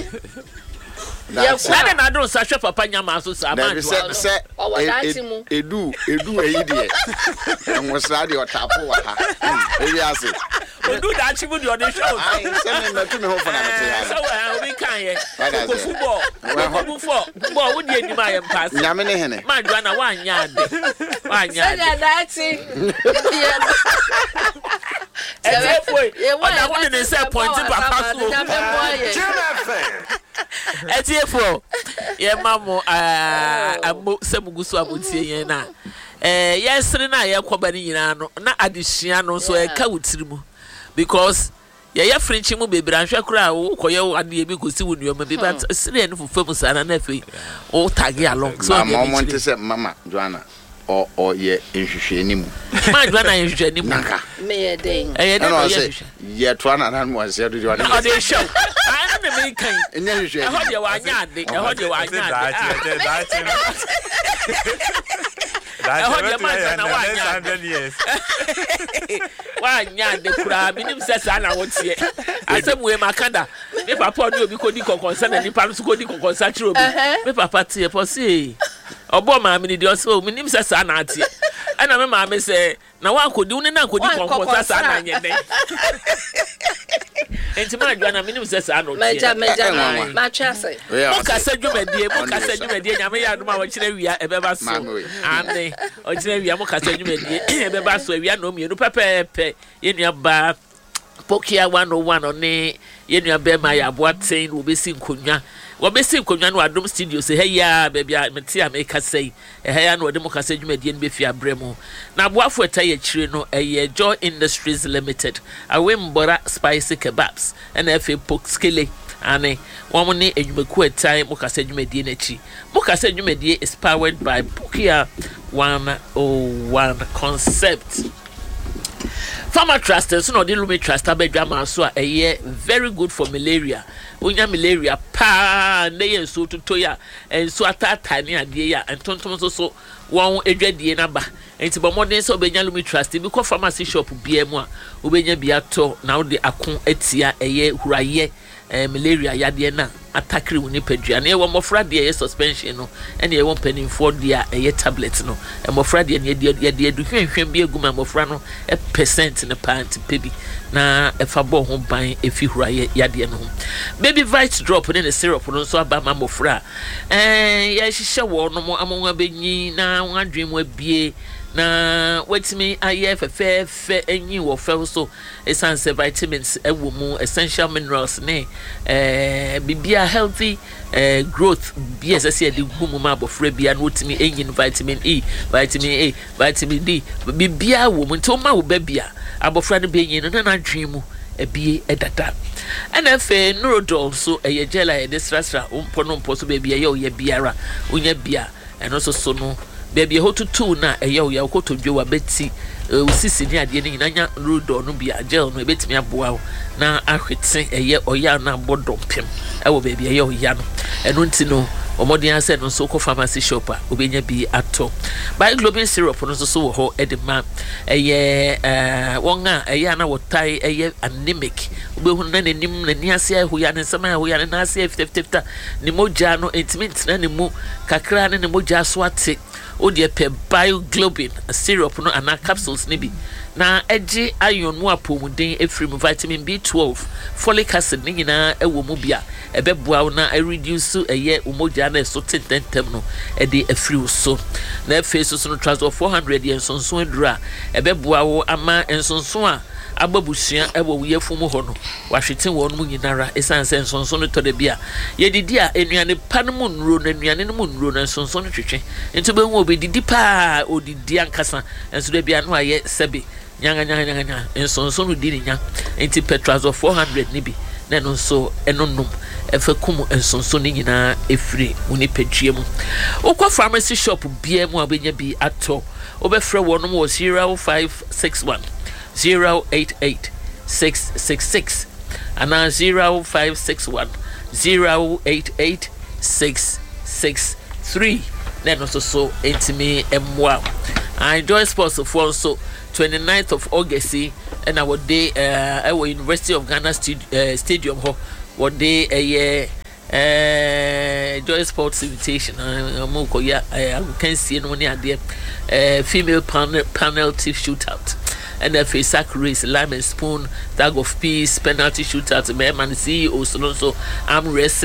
Nana na don't search papa nyama so sa man. Say edu eyidie. Enwo sra de otapo wa ha. Ebi ase. Odu da chibu de ode show. Ai say me to me ho for na me ha. So we kan ye. Go football. Football wo die enim ayem pass. Nyame ne hene. Man Joanna wa anya ade. Wa anya ade. Say that thing. Oda won dey say point papa so. Etiefo ye mamo amo semugusu abutie yen na yesere na ye koba ni nyina no na adehia no so e ka wutirimu because ye french mu bebra hwe kura wo koye ade bi kosi wunuoma bi but sire no fufamu sana na fe o tag along so mama monte say mama Joanna o ye nhwehwe ni mu ma Joanna ye nhwehwe ni mu naka me ye den no say ye to ana mo say do Joanna o dey show I no me kan enya nhwehwe e ho de wa anya ade e ho de wa anya ade That's man na wa anya wa nya de kura minim se sa na wotie asem we makanda me papa no obi kodi kokonsa na nipa so kodi kokonsa kire obi me papa tie posi obo ma mi di oso minim se sa na atie ana me ma me se na wa kodi uni na kodi kokonsa sa na nyede enti ma Joanna minim se sa na otie meja ma chase mo kasa dwumadie nyame ya aduma wo kire wia ebeba so ame o kire wia mo kasa dwumadie ebeba so wia no mienu pepepe yenua ba Pokia 101 oni yenua be ma ya boaten wo besi nkonwa no Adom Studio se heya bebia meti ameka sei heya no de mo kasa dwumadie no be fi abremu na boafo etaye kire no eye Joy Industries Limited awembora spicy kebabs and fa Pokskele ane wamone enwumaku etai mo kasa dwumadie na chi mo kasa dwumadie is powered by Pokia 101 concept Farmer Trust so no de lumi trust abedwa ma so a very good for malaria onya malaria pa na ye so totoya enso atata ni ade ya entontom so won edwadie na ba enti bo modern so obenya lumi trust bi ko pharmacy shop bia mu a obenya bia to na wo de akon atia huraye malaria yade na attackri woni padua na e wo mofra de suspension no ene e wo paninfo de tablet no e mofra de ne de du hwenhwen bi aguma mofra no percent ne pant pebi na e fa bo ho ban e fi huraye yade no baby vite drop ne syrup no so aba ma mofra ya hihye wo no mo amonwa benyi na wadwe mu abie na wetimi aye fefe enyi wo fe so essential vitamins ewo mu essential minerals ne bibia healthy growth bss e de gumu ma bofra bia na wetimi enyi vitamin E vitamin A vitamin D bibia wo mu nto ma wo babia abofra no be enyi no na adwen mu ebie edada ana fe neurodol so gel e de strastra umpo so babia ye biara unya bia eno so no baby hotutu na eya ya okotodwe wa beti usisi ni ade ni nyanya rudo no bia gel no ebetimi aboa na ahwete eye oya na bodompem ewo baby eya oya no eno ntino omodin ase no so ko pharmacy shop a obenya bi ato by globin syrup no so wo ho edema eye wonga eya na wotai eye anemic obehun na nanim na ni ase ahu ya ne nsema ahu ya na ase fifta ni moja no intimate na ne mu kakra ne moja so ate odi pe bioglobin syrup no ana capsules ne bi na eji iron mu apomuden efrim vitamin B12 folic acid ne nyina ewo mu bia ebeboa na reduce eye umoja na so tentem no edi efri so na face so no transfer 400 yen sonson dura ebeboa wo ama ensonson a ababusia ewo yefum ho no wahwete won mu nyinara esanse nsonson no tode bia yedidi a enuane panmu nro na enuane no mu nro na nsonson no twetwe ento be hu obedidi pa odidi ankasa enso de bia no aye sebe nyanga nsonson no di ni nya enti petrazo 400 ni bi na no so enonum efa kum nsonson ni nyina efri uni pedue mu okwa pharmacy shop bia mu abenya bi ato obefra wonum wo 0561 088666 and 0561 088663 then also so intime emwa I enjoy sports for so 29th of August and our day our University of Ghana stadium ho what day Joy Sports invitation. I can see no idea. Female penalty shootout. And if a sack race, lime and spoon, tag of peace, penalty shootout, man, CEO, so arm wrestling.